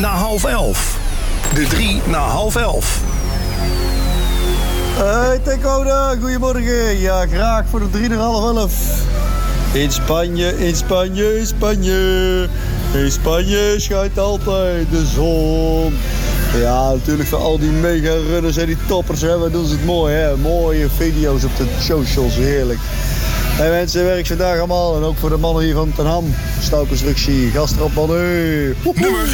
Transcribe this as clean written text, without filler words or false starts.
na half 11. De 3 na half 11. Hey Tekoda, goedemorgen. Ja, graag voor de 3 na half 11. In Spanje, in Spanje, in Spanje. In Spanje schijnt altijd de zon. Ja, natuurlijk voor al die mega-runners en die toppers. Hè. Wat doen ze het mooi, hè? Mooie video's op de socials, heerlijk. Hey mensen, werk vandaag allemaal. En ook voor de mannen hier van Ten Ham. Stouwconstructie, gas erop mannen. Nummer